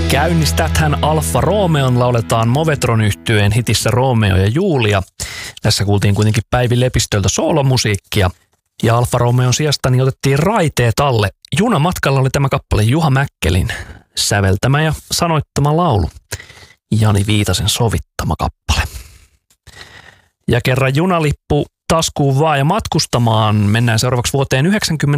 Käynnistäthän Alfa Romeon lauletaan Movetron -yhtyeen hitissä Romeo ja Julia. Tässä kuultiin kuitenkin Päivi Lepistöltä soolomusiikkia. Ja Alfa Romeon sijasta niin otettiin Raiteet alle. Junamatkalla oli tämä kappale Juha Mäkkelin säveltämä ja sanoittama laulu. Jani Viitasen sovittama kappale. Ja kerran junalippu taskuun vaan ja matkustamaan. Mennään seuraavaksi vuoteen 1990.